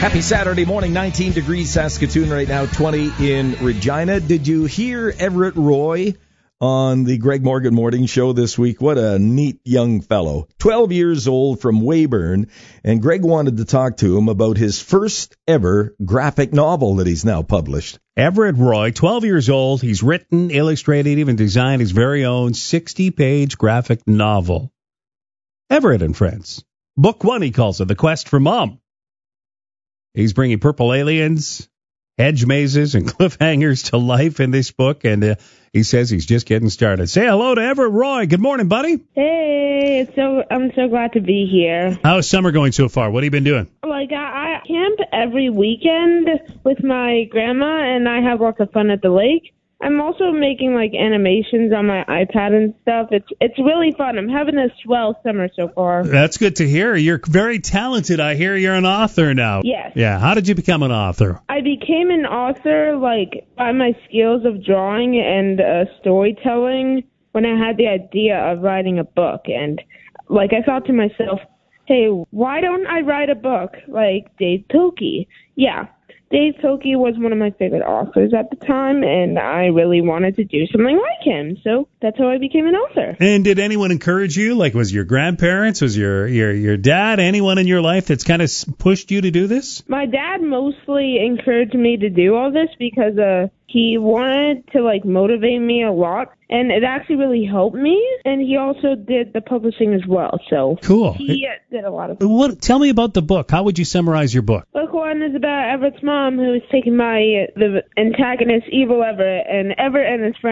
Happy Saturday morning, 19 degrees Saskatoon right now, 20 in Regina. Did you hear Everett Roy on the Greg Morgan Morning Show this week? What a neat young fellow. 12 years old from Weyburn, and Greg wanted to talk to him about his first ever graphic novel that he's now published. Everett Roy, 12 years old. He's written, illustrated, even designed his very own 60-page graphic novel. Everett and Friends. Book 1, he calls it, The Quest for Mom. He's bringing purple aliens, hedge mazes, and cliffhangers to life in this book, and he says he's just getting started. Say hello to Everett Roy. Good morning, buddy. Hey, I'm so glad to be here. How's summer going so far? What have you been doing? I camp every weekend with my grandma, and I have lots of fun at the lake. I'm also making animations on my iPad and stuff. It's really fun. I'm having a swell summer so far. That's good to hear. You're very talented. I hear you're an author now. Yes. Yeah. How did you become an author? I became an author by my skills of drawing and storytelling when I had the idea of writing a book. And I thought to myself, hey, why don't I write a book like Dave Pilkey? Yeah. Dave Pilkey was one of my favorite authors at the time, and I really wanted to do something like him. So that's how I became an author. And did anyone encourage you? Was your grandparents, was your dad, anyone in your life that's kind of pushed you to do this? My dad mostly encouraged me to do all this because he wanted to motivate me a lot, and it actually really helped me. And he also did the publishing as well. So cool. He did a lot of. Tell me about the book. How would you summarize your book? Book 1 is about Everett's mom, who is taken by the antagonist, Evil Everett, and Everett and his friends